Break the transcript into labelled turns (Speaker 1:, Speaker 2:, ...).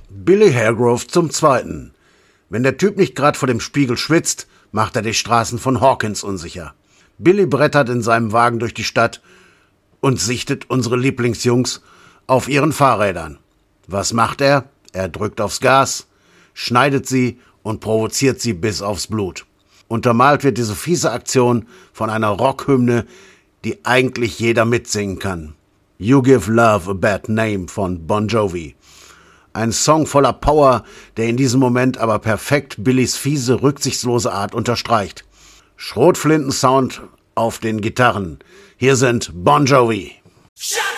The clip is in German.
Speaker 1: Billy Hargrove zum Zweiten. Wenn der Typ nicht gerade vor dem Spiegel schwitzt, macht er die Straßen von Hawkins unsicher. Billy brettert in seinem Wagen durch die Stadt und sichtet unsere Lieblingsjungs auf ihren Fahrrädern. Was macht er? Er drückt aufs Gas, schneidet sie und provoziert sie bis aufs Blut. Untermalt wird diese fiese Aktion von einer Rockhymne, die eigentlich jeder mitsingen kann. You Give Love a Bad Name von Bon Jovi. Ein Song voller Power, der in diesem Moment aber perfekt Billys fiese, rücksichtslose Art unterstreicht. Schrotflinten-Sound auf den Gitarren. Hier sind Bon Jovi.